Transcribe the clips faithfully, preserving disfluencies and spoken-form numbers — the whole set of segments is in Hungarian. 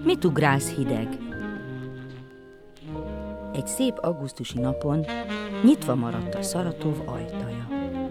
Mit ugrálsz, hideg? Egy szép augusztusi napon nyitva maradt a Szaratov ajtaja.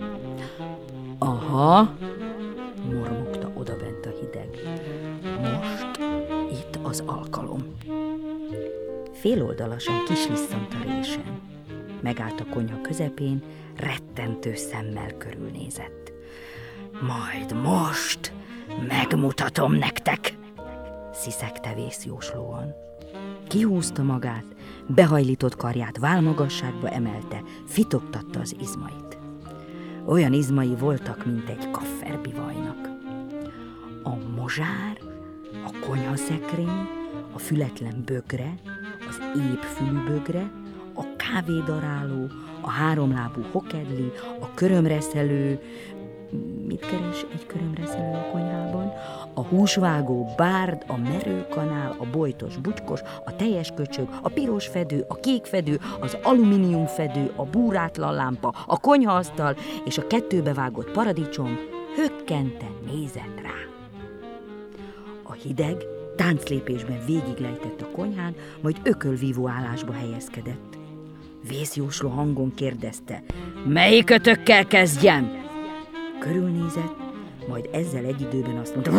Aha, mormogta odabent a hideg. Most itt az alkalom. Féloldalasan kislisszant a résen. Megállt a konyha közepén, rettentő szemmel körülnézett. Majd most megmutatom nektek, sziszegte vészjóslóan. Kihúzta magát, behajlított karját válmagasságba emelte, fitoktatta az izmait. Olyan izmai voltak, mint egy kafferbivajnak. A mozsár, a konyhaszekrény, a fületlen bögre, az épp fülű bögre, a kávédaráló, a háromlábú hokedli, a körömreszelő, mit keres egy körömreszelő a konyhában? A húsvágó bárd, a merőkanál, a bojtos bugykos, a teljes köcsög, a piros fedő, a kék fedő, az alumínium fedő, a búrátlan lámpa, a konyhaasztal és a kettőbevágott paradicsom hökkenten nézett rá. A hideg tánclépésben végiglejtett a konyhán, majd ökölvívó állásba helyezkedett. Vészjósló hangon kérdezte, melyikötökkel kezdjem? Körülnézett, majd ezzel egy időben azt mondta,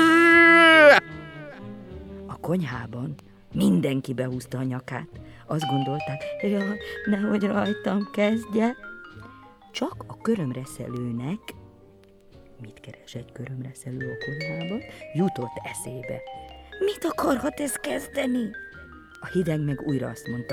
a konyhában mindenki behúzta a nyakát. Azt gondolták, jaj, nehogy rajtam kezdje. Csak a körömreszelőnek, mit keres egy körömreszelő a konyhában, jutott eszébe. Mit akarhat ez kezdeni? A hideg meg újra azt mondta,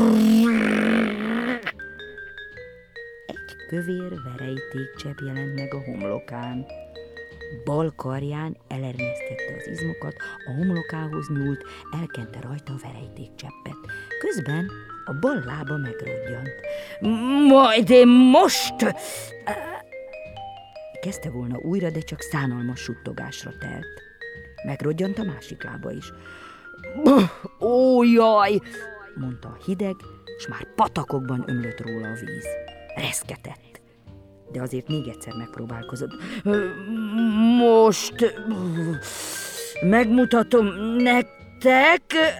egy kövér verejtékcsepp jelent meg a homlokán. Bal karján elernyeztette az izmokat, a homlokához nyúlt, elkente rajta a verejtékcseppet. Közben a bal lába megrodjant. Majd én most... Kezdte volna újra, de csak szánalmas suttogásra telt. Megrodjant a másik lába is. Ó, jaj! Mondta a hideg, s már patakokban ömlött róla a víz. Reszketett, de azért még egyszer megpróbálkozott. Most megmutatom nektek.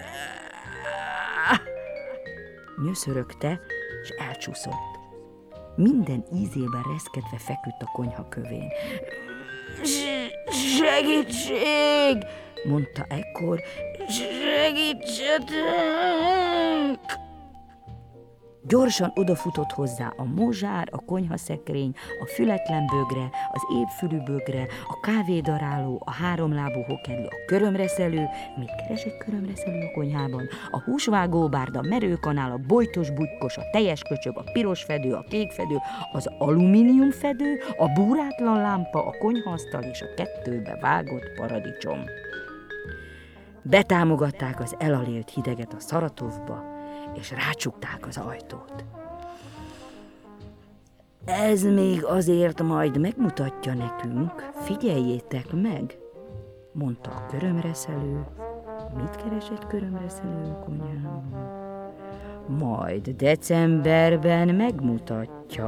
Nyöszörögte, és elcsúszott. Minden ízében reszketve feküdt a konyha kövén. Segítség! Mondta ekkor. Segítsetek! Gyorsan odafutott hozzá a mozsár, a konyhaszekrény, a fületlen bögre, az épfülű bögre, a kávédaráló, a háromlábú hokedli, a körömreszelő, mit keres egy körömreszelő a konyhában, a húsvágó bárda, a merőkanál, a bojtos bugykos, a teljes köcsög, a piros fedő, a kék fedő, az alumínium fedő, a búrátlan lámpa, a konyhaasztal és a kettőbe vágott paradicsom. Betámogatták az elalélt hideget a Szaratovba, és rácsukták az ajtót. Ez még azért majd megmutatja nekünk, figyeljétek meg, mondta a körömreszelő. Mit keres egy körömreszelő a konyhában? Majd decemberben megmutatja.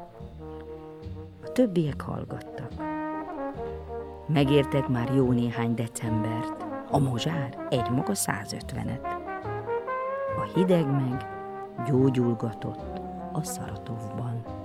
A többiek hallgattak. Megértek már jó néhány decembert, a mozsár egy maga százötvenet. A hideg meg gyógyulgatott a Szaratovban.